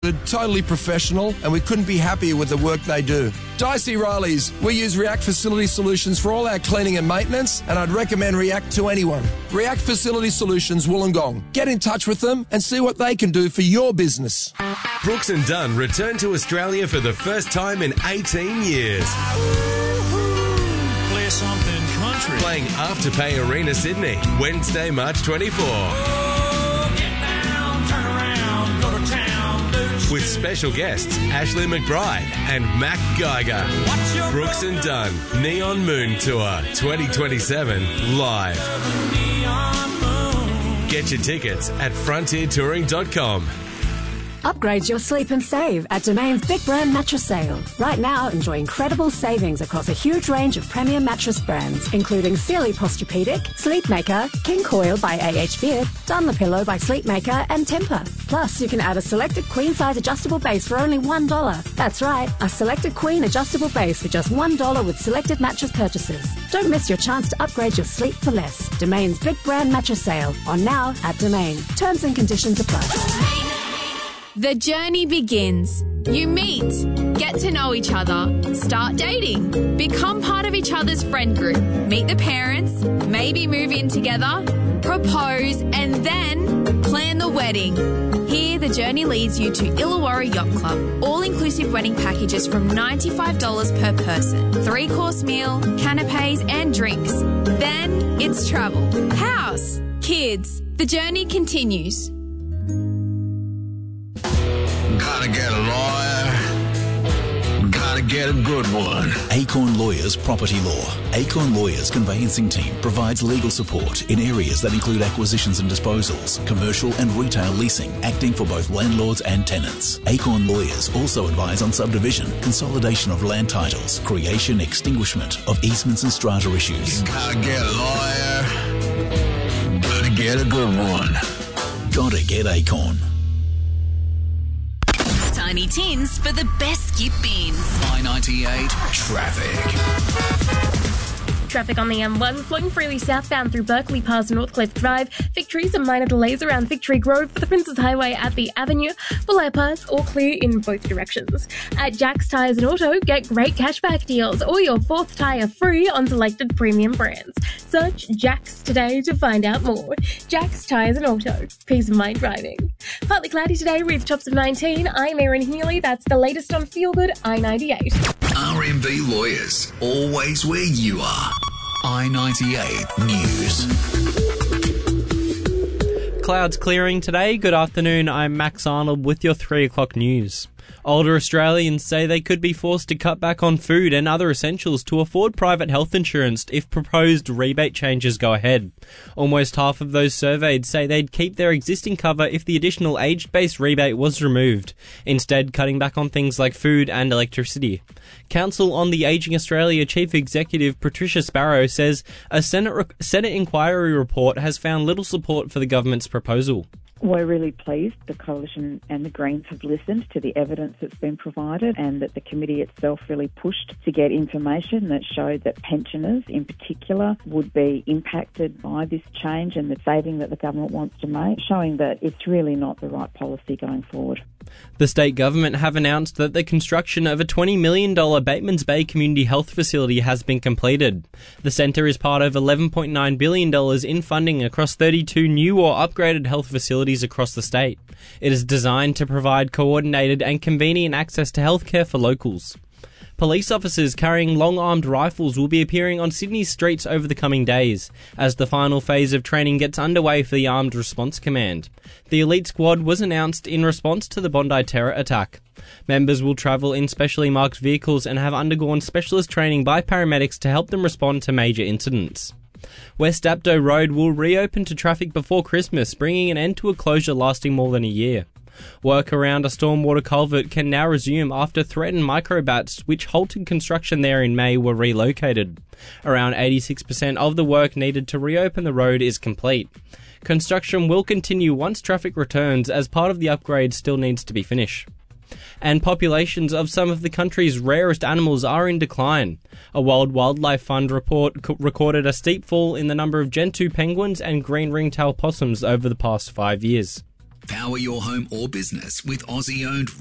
qualified, totally professional, and we couldn't be happier with the work they do. Dicey Riley's. We use React Facility Solutions for all our cleaning and maintenance, and I'd recommend React to anyone. React Facility Solutions, Wollongong. Get in touch with them and see what they can do for your business. Brooks and Dunn return to Australia for the first time in 18 years. Play something country. Playing Afterpay Arena, Sydney, Wednesday, March 24. With special guests Ashley McBride and Mac Geiger. Brooks and Dunn Neon Moon Tour 2027 live. Get your tickets at frontiertouring.com. Upgrade your sleep and save at Domain's Big Brand Mattress Sale. Right now, enjoy incredible savings across a huge range of premium mattress brands, including Sealy Posturepedic, Sleepmaker, King Coil by AH Beard, Dunlopillow by Sleepmaker, and Tempur. Plus, you can add a selected queen-size adjustable base for only $1. That's right, a selected queen adjustable base for just $1 with selected mattress purchases. Don't miss your chance to upgrade your sleep for less. Domain's Big Brand Mattress Sale, on now at Domain. Terms and conditions apply. The journey begins. You meet, get to know each other, start dating, become part of each other's friend group, meet the parents, maybe move in together, propose, and then plan the wedding. Here, the journey leads you to Illawarra Yacht Club. All-inclusive wedding packages from $95 per person. 3-course meal, canapes, and drinks. Then it's travel, house, kids. The journey continues. Gotta get a lawyer. Gotta get a good one. Acorn Lawyers Property Law. Acorn Lawyers Conveyancing Team provides legal support in areas that include acquisitions and disposals, commercial and retail leasing, acting for both landlords and tenants. Acorn Lawyers also advise on subdivision, consolidation of land titles, creation, extinguishment of easements and strata issues. You gotta get a lawyer. Gotta get a good one. Gotta get Acorn. Tiny Tins for the best skip bins. I-98 traffic. Traffic on the M1 flowing freely southbound through Berkeley past Northcliffe Drive. Victory, some minor delays around Victory Grove for the Princes Highway at the Avenue. Bulli Pass, all clear in both directions. At Jack's Tyres and Auto, get great cashback deals or your 4th tyre free on selected premium brands. Search Jack's today to find out more. Jack's Tyres and Auto, peace of mind driving. Partly cloudy today with tops of 19. I'm Erin Healy. That's the latest on Feel Good I-98. RMB Lawyers, always where you are. I-98 News. Clouds clearing today. Good afternoon, I'm Max Arnold with your 3 o'clock news. Older Australians say they could be forced to cut back on food and other essentials to afford private health insurance if proposed rebate changes go ahead. Almost half of those surveyed say they'd keep their existing cover if the additional age-based rebate was removed, instead cutting back on things like food and electricity. Council on the Ageing Australia Chief Executive Patricia Sparrow says a Senate inquiry report has found little support for the government's proposal. We're really pleased the Coalition and the Greens have listened to the evidence that's been provided and that the committee itself really pushed to get information that showed that pensioners in particular would be impacted by this change and the saving that the government wants to make, showing that it's really not the right policy going forward. The state government have announced that the construction of a $20 million Batemans Bay Community Health Facility has been completed. The centre is part of $11.9 billion in funding across 32 new or upgraded health facilities across the state. It is designed to provide coordinated and convenient access to healthcare for locals. Police officers carrying long-armed rifles will be appearing on Sydney's streets over the coming days, as the final phase of training gets underway for the Armed Response Command. The elite squad was announced in response to the Bondi terror attack. Members will travel in specially marked vehicles and have undergone specialist training by paramedics to help them respond to major incidents. West Dapto Road will reopen to traffic before Christmas, bringing an end to a closure lasting more than a year. Work around a stormwater culvert can now resume after threatened microbats, which halted construction there in May, were relocated. Around 86% of the work needed to reopen the road is complete. Construction will continue once traffic returns, as part of the upgrade still needs to be finished. And populations of some of the country's rarest animals are in decline. A World Wildlife Fund report recorded a steep fall in the number of Gentoo penguins and green ringtail possums over the past 5 years. Power your home or business with Aussie-owned